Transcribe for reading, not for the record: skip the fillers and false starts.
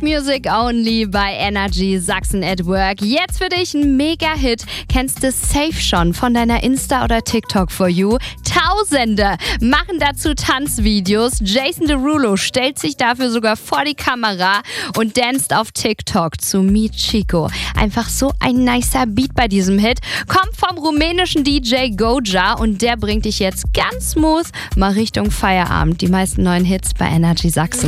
Music Only bei Energy Sachsen at Work. Jetzt für dich ein Mega-Hit. Kennst du safe schon von deiner Insta- oder TikTok for You? Tausende machen dazu Tanzvideos. Jason Derulo stellt sich dafür sogar vor die Kamera und danst auf TikTok zu Meet Chico. Einfach so ein nicer Beat bei diesem Hit. Kommt vom rumänischen DJ Goja und der bringt dich jetzt ganz smooth mal Richtung Feierabend. Die meisten neuen Hits bei Energy Sachsen.